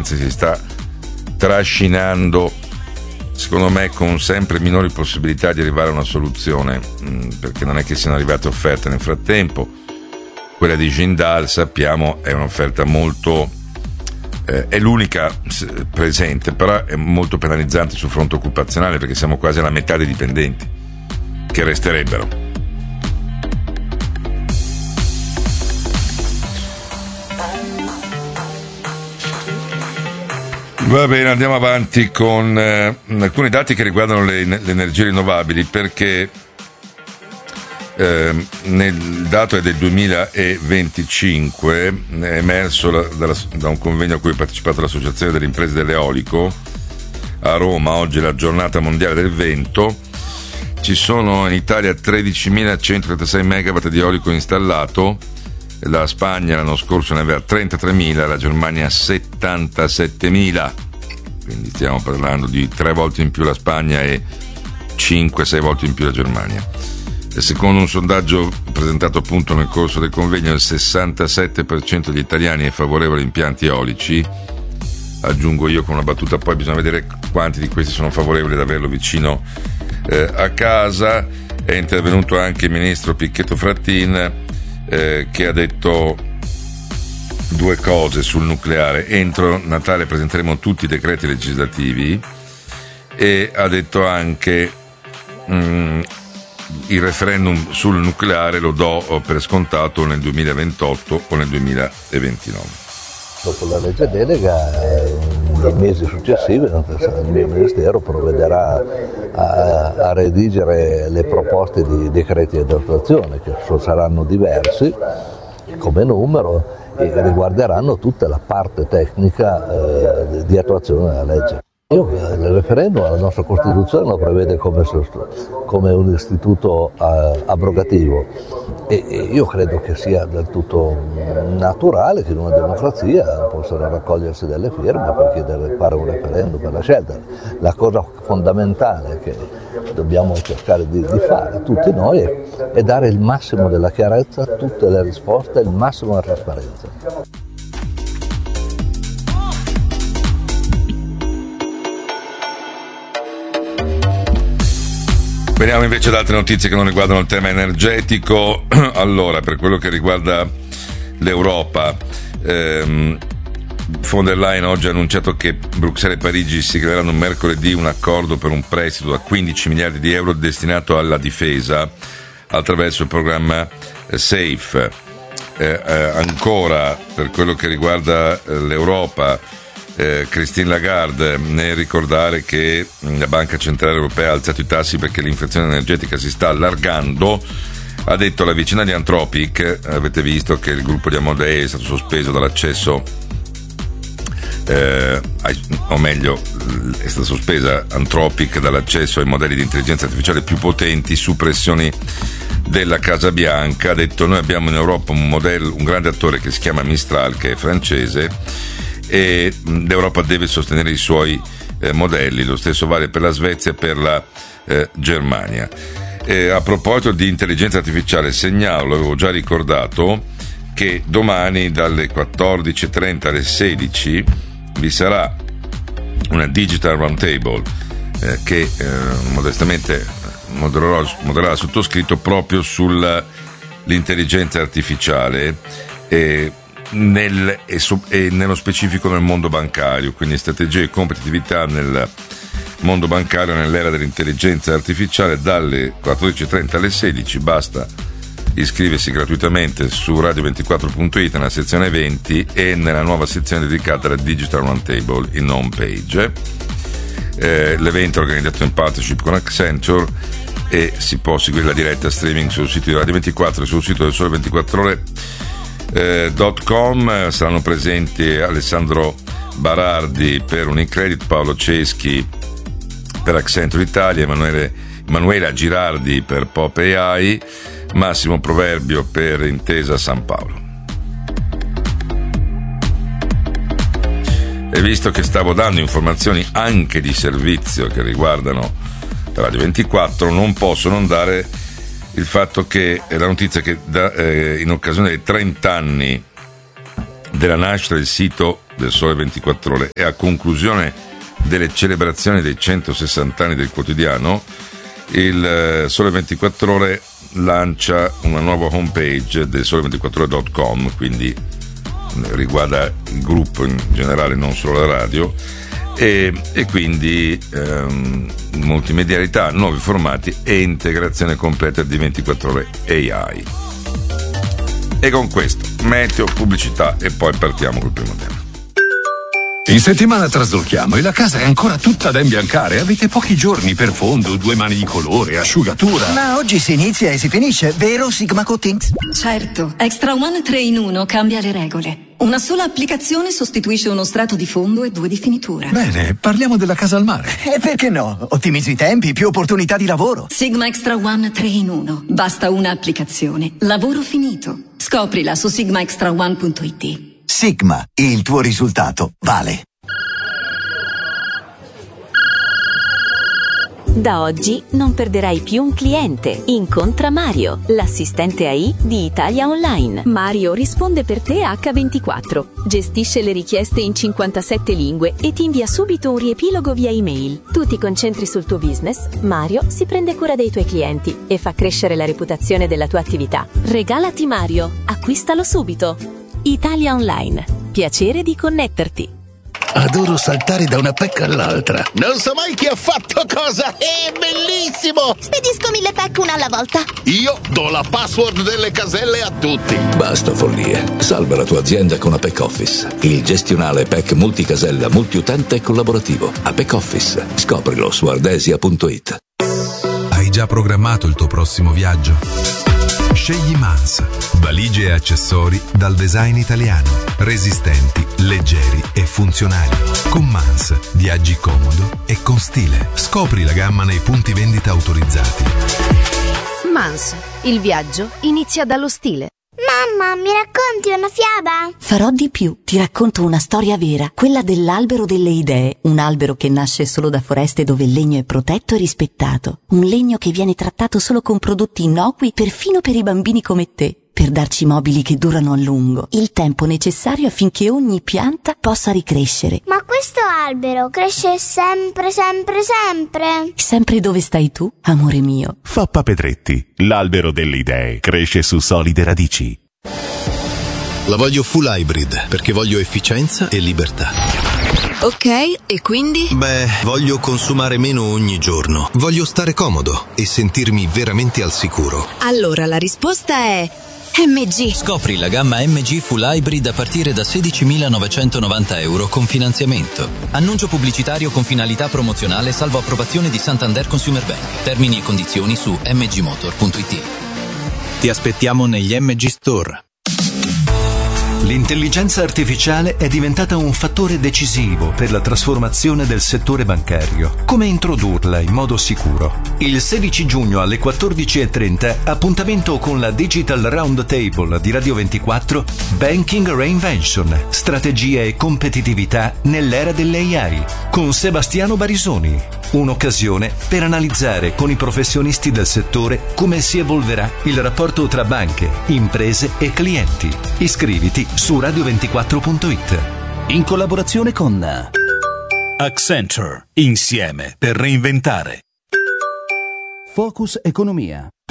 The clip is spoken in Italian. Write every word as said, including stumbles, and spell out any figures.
anzi si sta trascinando, secondo me, con sempre minori possibilità di arrivare a una soluzione, mh, perché non è che siano arrivate offerte nel frattempo. Quella di Jindal, sappiamo, è un'offerta molto eh, è l'unica presente, però è molto penalizzante sul fronte occupazionale, perché siamo quasi alla metà dei dipendenti che resterebbero. Va bene, andiamo avanti con eh, alcuni dati che riguardano le, le energie rinnovabili, perché eh, nel dato è del duemilaventicinque, è emerso la, da, da un convegno a cui ha partecipato l'Associazione delle imprese dell'eolico a Roma. Oggi è la giornata mondiale del vento. Ci sono in Italia tredicimilacentotrentasei megawatt di eolico installato. La Spagna l'anno scorso ne aveva trentatremila, la Germania settantasettemila, quindi stiamo parlando di tre volte in più la Spagna e cinque sei volte in più la Germania. E secondo un sondaggio presentato appunto nel corso del convegno, il sessantasette per cento degli italiani è favorevole a impianti eolici. Aggiungo io con una battuta, poi bisogna vedere quanti di questi sono favorevoli ad averlo vicino eh, a casa. È intervenuto anche il ministro Picchetto Frattin, Eh, che ha detto due cose sul nucleare. Entro Natale presenteremo tutti i decreti legislativi, e ha detto anche mh, il referendum sul nucleare lo do per scontato nel duemilaventotto o nel duemilaventinove. Dopo la legge delega, nei mesi successivi il mio Ministero provvederà a, a redigere le proposte di decreti di attuazione, che saranno diversi come numero e riguarderanno tutta la parte tecnica eh, di attuazione della legge. Io, il referendum, la nostra Costituzione lo prevede come, come un istituto uh, abrogativo, e, e io credo che sia del tutto naturale che in una democrazia possano raccogliersi delle firme per chiedere, fare un referendum per la scelta. La cosa fondamentale che dobbiamo cercare di, di fare tutti noi è, è dare il massimo della chiarezza, tutte le risposte, il massimo della trasparenza. Veniamo invece ad altre notizie che non riguardano il tema energetico. Allora, per quello che riguarda l'Europa, ehm, von der Leyen oggi ha annunciato che Bruxelles e Parigi sigleranno mercoledì un accordo per un prestito da quindici miliardi di euro destinato alla difesa attraverso il programma SAFE. Eh, eh, ancora, per quello che riguarda eh, l'Europa, Eh, Christine Lagarde, nel ricordare che la Banca Centrale Europea ha alzato i tassi perché l'inflazione energetica si sta allargando, ha detto la vicina di Anthropic, avete visto che il gruppo di Amodei è stato sospeso dall'accesso, eh, ai, o meglio è stata sospesa Anthropic dall'accesso ai modelli di intelligenza artificiale più potenti su pressioni della Casa Bianca. Ha detto: noi abbiamo in Europa un modello, un grande attore che si chiama Mistral, che è francese, e l'Europa deve sostenere i suoi eh, modelli. Lo stesso vale per la Svezia e per la eh, Germania. E a proposito di intelligenza artificiale, segnalo, avevo già ricordato, che domani dalle quattordici e trenta alle sedici vi sarà una Digital Roundtable eh, che eh, modestamente modererà, modererà sottoscritto proprio sull'intelligenza artificiale e Nel, e, so, e nello specifico nel mondo bancario, quindi strategie e competitività nel mondo bancario nell'era dell'intelligenza artificiale, dalle quattordici e trenta alle sedici. Basta iscriversi gratuitamente su radio ventiquattro punto it nella sezione eventi e nella nuova sezione dedicata alla Digital Roundtable in home page. Eh, l'evento è organizzato in partnership con Accenture e si può seguire la diretta streaming sul sito di Radio ventiquattro e sul sito del Sole ventiquattro Ore Eh, .com. Saranno presenti Alessandro Barardi per Unicredit, Paolo Ceschi per Accenture Italia, Emanuele, Emanuela Girardi per Pop A I, Massimo Proverbio per Intesa San Paolo. E visto che stavo dando informazioni anche di servizio che riguardano Radio ventiquattro, non posso non dare il fatto che è la notizia che da, eh, in occasione dei trenta anni della nascita del sito del Sole ventiquattro Ore, e a conclusione delle celebrazioni dei centosessanta anni del quotidiano, il Sole ventiquattro Ore lancia una nuova homepage del sole ventiquattro ore punto com, quindi riguarda il gruppo in generale, non solo la radio, e, e quindi ehm, multimedialità, nuovi formati e integrazione completa di ventiquattro ore A I. E con questo meteo, pubblicità e poi partiamo col primo tema. In settimana traslochiamo e la casa è ancora tutta da imbiancare. Avete pochi giorni per fondo, due mani di colore, asciugatura. Ma oggi si inizia e si finisce, vero Sigma Coatings? Certo, Extra One tre in uno cambia le regole. Una sola applicazione sostituisce uno strato di fondo e due di finitura. Bene, parliamo della casa al mare. E perché no? Ottimizzi i tempi, più opportunità di lavoro. Sigma Extra One tre in uno. Basta una applicazione. Lavoro finito. Scoprila su sigma extra one punto it. Sigma, il tuo risultato vale. Da oggi non perderai più un cliente. Incontra Mario, l'assistente A I di Italia Online. Mario risponde per te acca ventiquattro, gestisce le richieste in cinquantasette lingue e ti invia subito un riepilogo via email. Tu ti concentri sul tuo business, Mario si prende cura dei tuoi clienti e fa crescere la reputazione della tua attività. Regalati Mario, acquistalo subito. Italia Online, piacere di connetterti. Adoro saltare da una pecca all'altra. Non so mai chi ha fatto cosa. È bellissimo. Spedisco mille pack una alla volta. Io do la password delle caselle a tutti. Basta follie. Salva la tua azienda con Apex Office, il gestionale P E C multicasella, multiutente e collaborativo. Apex Office. Scoprilo su ardesia punto it. Hai già programmato il tuo prossimo viaggio? Scegli Mans, valigie e accessori dal design italiano, resistenti, leggeri e funzionali. Con Mans viaggi comodo e con stile. Scopri la gamma nei punti vendita autorizzati. Mans, il viaggio inizia dallo stile. Mamma, mi racconti una fiaba? Farò di più, ti racconto una storia vera, quella dell'albero delle idee, un albero che nasce solo da foreste dove il legno è protetto e rispettato, un legno che viene trattato solo con prodotti innocui perfino per i bambini come te, per darci mobili che durano a lungo, il tempo necessario affinché ogni pianta possa ricrescere. Ma questo albero cresce sempre, sempre, sempre? Sempre dove stai tu, amore mio. Fappa Pedretti, l'albero delle idee, cresce su solide radici. La voglio full hybrid perché voglio efficienza e libertà. Ok, e quindi? Beh, voglio consumare meno ogni giorno. Voglio stare comodo e sentirmi veramente al sicuro. Allora la risposta è M G. Scopri la gamma M G Full Hybrid a partire da sedicimilanovecentonovanta euro con finanziamento. Annuncio pubblicitario con finalità promozionale salvo approvazione di Santander Consumer Bank. Termini e condizioni su m g motor punto it. Ti aspettiamo negli M G Store. L'intelligenza artificiale è diventata un fattore decisivo per la trasformazione del settore bancario. Come introdurla in modo sicuro? Il sedici giugno alle quattordici e trenta, appuntamento con la Digital Roundtable di Radio ventiquattro, Banking Reinvention, strategia e competitività nell'era dell'A I, con Sebastiano Barisoni. Un'occasione per analizzare con i professionisti del settore come si evolverà il rapporto tra banche, imprese e clienti. Iscriviti su radio ventiquattro punto it. In collaborazione con Accenture, insieme per reinventare. Focus Economia.